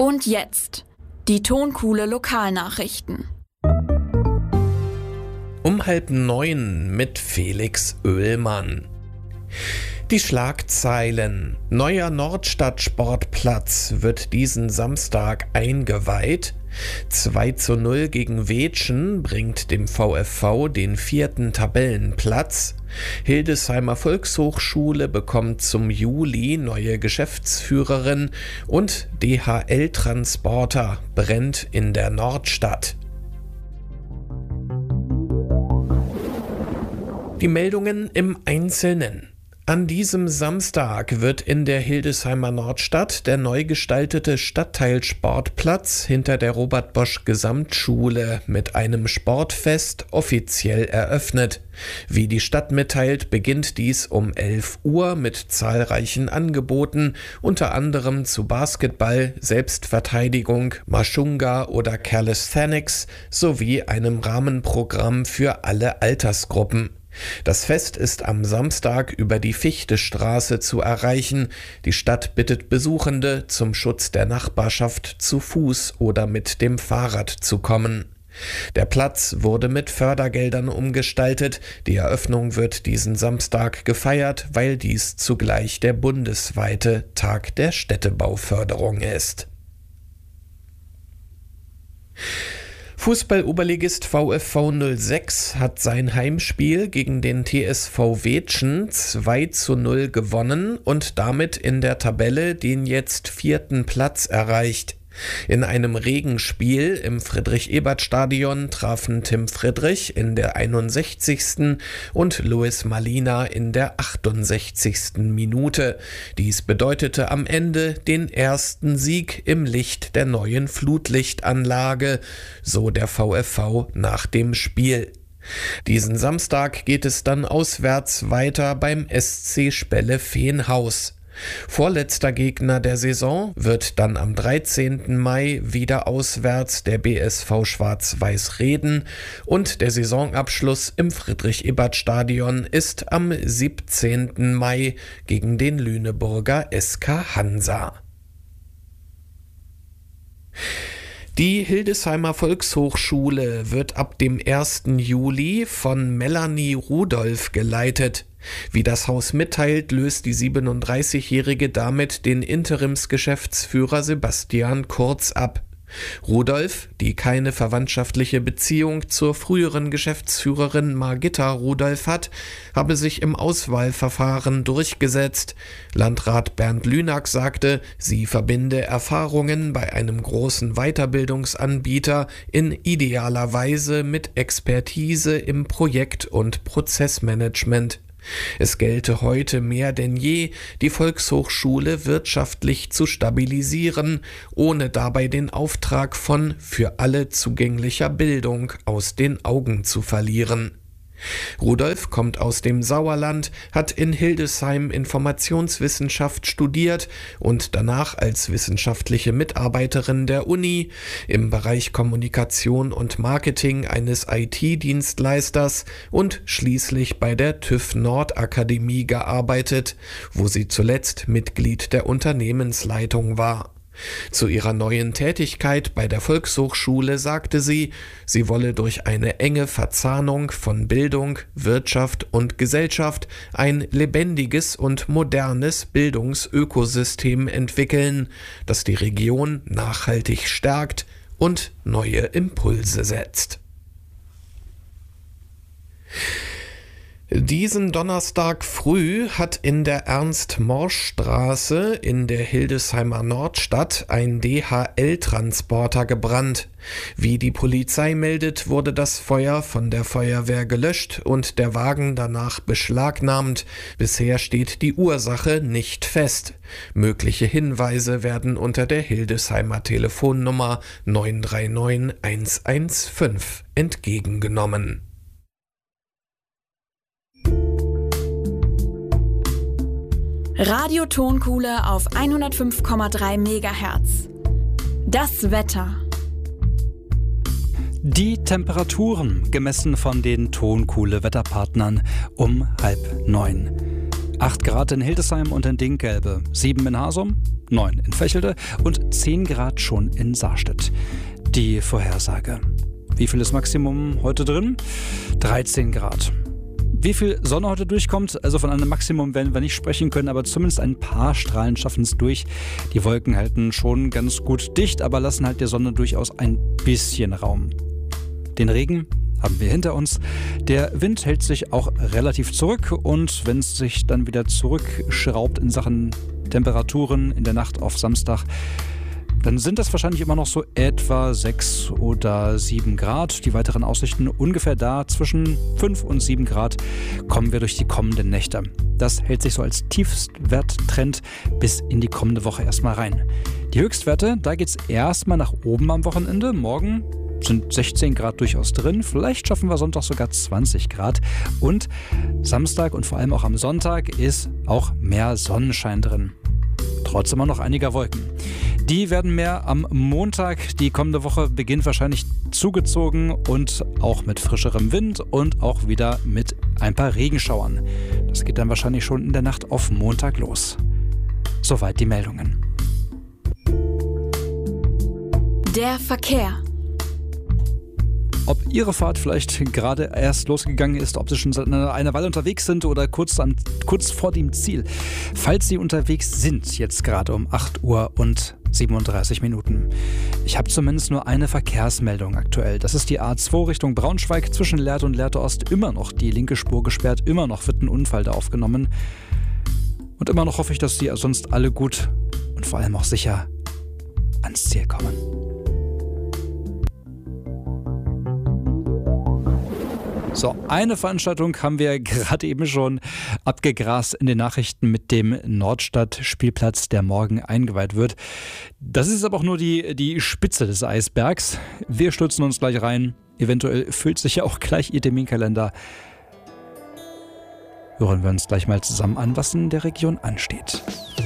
Und jetzt die Tonkuhle Lokalnachrichten. Um 8:30 mit Felix Oehlmann. Die Schlagzeilen: Neuer Nordstadt-Sportplatz wird diesen Samstag eingeweiht. 2:0 gegen Weetschen bringt dem VfV den 4. Tabellenplatz. Hildesheimer Volkshochschule bekommt zum Juli neue Geschäftsführerin und DHL-Transporter brennt in der Nordstadt. Die Meldungen im Einzelnen. An diesem Samstag wird in der Hildesheimer Nordstadt der neu gestaltete Stadtteilsportplatz hinter der Robert-Bosch-Gesamtschule mit einem Sportfest offiziell eröffnet. Wie die Stadt mitteilt, beginnt dies um 11 Uhr mit zahlreichen Angeboten, unter anderem zu Basketball, Selbstverteidigung, Mashunga oder Calisthenics sowie einem Rahmenprogramm für alle Altersgruppen. Das Fest ist am Samstag über die Fichtestraße zu erreichen. Die Stadt bittet Besuchende, zum Schutz der Nachbarschaft zu Fuß oder mit dem Fahrrad zu kommen. Der Platz wurde mit Fördergeldern umgestaltet. Die Eröffnung wird diesen Samstag gefeiert, weil dies zugleich der bundesweite Tag der Städtebauförderung ist. Fußball-Oberligist VfV 06 hat sein Heimspiel gegen den TSV Weetschen 2:0 gewonnen und damit in der Tabelle den jetzt 4. Platz erreicht. In einem Regenspiel im Friedrich-Ebert-Stadion trafen Tim Friedrich in der 61. und Luis Malina in der 68. Minute. Dies bedeutete am Ende den ersten Sieg im Licht der neuen Flutlichtanlage, so der VfV nach dem Spiel. Diesen Samstag geht es dann auswärts weiter beim SC Spelle-Veenhaus. Vorletzter Gegner der Saison wird dann am 13. Mai wieder auswärts der BSV Schwarz-Weiß Reden und der Saisonabschluss im Friedrich-Ebert-Stadion ist am 17. Mai gegen den Lüneburger SK Hansa. Die Hildesheimer Volkshochschule wird ab dem 1. Juli von Melanie Rudolph geleitet. Wie das Haus mitteilt, löst die 37-Jährige damit den Interimsgeschäftsführer Sebastian Kurz ab. Rudolph, die keine verwandtschaftliche Beziehung zur früheren Geschäftsführerin Margitta Rudolph hat, habe sich im Auswahlverfahren durchgesetzt. Landrat Bernd Lünack sagte, sie verbinde Erfahrungen bei einem großen Weiterbildungsanbieter in idealer Weise mit Expertise im Projekt- und Prozessmanagement. Es gelte heute mehr denn je, die Volkshochschule wirtschaftlich zu stabilisieren, ohne dabei den Auftrag von für alle zugänglicher Bildung aus den Augen zu verlieren. Rudolph kommt aus dem Sauerland, hat in Hildesheim Informationswissenschaft studiert und danach als wissenschaftliche Mitarbeiterin der Uni im Bereich Kommunikation und Marketing eines IT-Dienstleisters und schließlich bei der TÜV Nord Akademie gearbeitet, wo sie zuletzt Mitglied der Unternehmensleitung war. Zu ihrer neuen Tätigkeit bei der Volkshochschule sagte sie, sie wolle durch eine enge Verzahnung von Bildung, Wirtschaft und Gesellschaft ein lebendiges und modernes Bildungsökosystem entwickeln, das die Region nachhaltig stärkt und neue Impulse setzt. Diesen Donnerstag früh hat in der Ernst-Morsch-Straße in der Hildesheimer Nordstadt ein DHL-Transporter gebrannt. Wie die Polizei meldet, wurde das Feuer von der Feuerwehr gelöscht und der Wagen danach beschlagnahmt. Bisher steht die Ursache nicht fest. Mögliche Hinweise werden unter der Hildesheimer Telefonnummer 939 115 entgegengenommen. Radio Tonkuhle auf 105,3 MHz. Das Wetter. Die Temperaturen gemessen von den Tonkuhle Wetterpartnern um 8:30. 8 Grad in Hildesheim und in Dinkgelbe, 7 in Hasum, 9 in Vechelde und 10 Grad schon in Sarstedt. Die Vorhersage. Wie viel ist Maximum heute drin? 13 Grad. Wie viel Sonne heute durchkommt, also von einem Maximum werden wir nicht sprechen können, aber zumindest ein paar Strahlen schaffen es durch. Die Wolken halten schon ganz gut dicht, aber lassen halt der Sonne durchaus ein bisschen Raum. Den Regen haben wir hinter uns. Der Wind hält sich auch relativ zurück und wenn es sich dann wieder zurückschraubt in Sachen Temperaturen in der Nacht auf Samstag, dann sind das wahrscheinlich immer noch so etwa 6 oder 7 Grad. Die weiteren Aussichten ungefähr da, zwischen 5 und 7 Grad kommen wir durch die kommenden Nächte. Das hält sich so als Tiefstwerttrend bis in die kommende Woche erstmal rein. Die Höchstwerte, da geht es erstmal nach oben am Wochenende. Morgen sind 16 Grad durchaus drin. Vielleicht schaffen wir Sonntag sogar 20 Grad. Und Samstag und vor allem auch am Sonntag ist auch mehr Sonnenschein drin. Trotz immer noch einiger Wolken. Die werden mehr am Montag. Die kommende Woche beginnt wahrscheinlich zugezogen und auch mit frischerem Wind und auch wieder mit ein paar Regenschauern. Das geht dann wahrscheinlich schon in der Nacht auf Montag los. Soweit die Meldungen. Der Verkehr. Ob Ihre Fahrt vielleicht gerade erst losgegangen ist, ob Sie schon seit einer Weile unterwegs sind oder kurz vor dem Ziel. Falls Sie unterwegs sind, jetzt gerade um 8 Uhr und 37 Minuten. Ich habe zumindest nur eine Verkehrsmeldung aktuell. Das ist die A2 Richtung Braunschweig zwischen Lehrte und Lehrte Ost. Immer noch die linke Spur gesperrt, immer noch wird ein Unfall da aufgenommen. Und immer noch hoffe ich, dass Sie sonst alle gut und vor allem auch sicher ans Ziel kommen. So, eine Veranstaltung haben wir gerade eben schon abgegrast in den Nachrichten mit dem Nordstadt-Spielplatz, der morgen eingeweiht wird. Das ist aber auch nur die Spitze des Eisbergs. Wir stürzen uns gleich rein. Eventuell füllt sich ja auch gleich Ihr Terminkalender. Hören wir uns gleich mal zusammen an, was in der Region ansteht.